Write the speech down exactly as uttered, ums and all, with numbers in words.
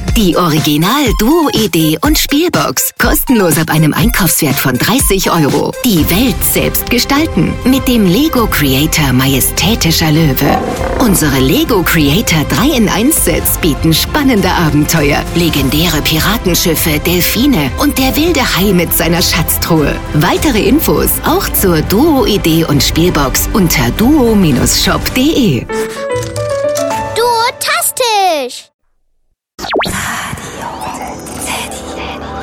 Die Original-Duo-Idee und Spielbox. Kostenlos ab einem Einkaufswert von dreißig Euro. Die Welt selbst gestalten. Mit dem Lego Creator Majestätischer Löwe. Unsere Lego Creator drei in eins Sets bieten spannende Abenteuer, legendäre Piratenschiffe, Delfine und der wilde Hai mit seiner Schatztruhe. Weitere Infos auch zur Duo-Idee und Spielbox unter duo Bindestrich shop punkt de. Duotastisch!